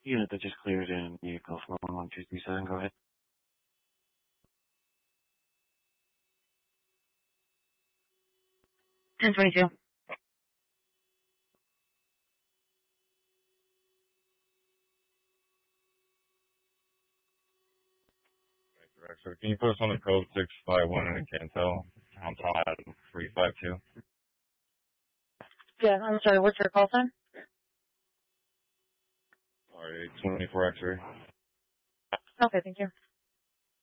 Unit that just cleared in vehicle 41237, go ahead. 1022. Correct. So can you put us on the code 651 in the Cantel? I'm Tom 352. Yeah, I'm sorry, what's your call sign? Sorry, 24 X-ray. Okay, thank you.